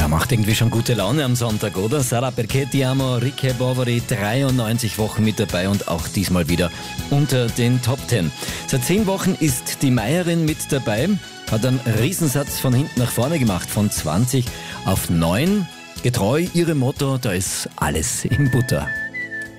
Ja, macht irgendwie schon gute Laune am Sonntag, oder? Sara Perché-Ti-Amo, Ricche Boveri, 93 Wochen mit dabei und auch diesmal wieder unter den Top 10. Seit 10 Wochen ist die Meierin mit dabei, hat einen Riesensatz von hinten nach vorne gemacht, von 20 auf 9. Getreu ihrem Motto, da ist alles in Butter.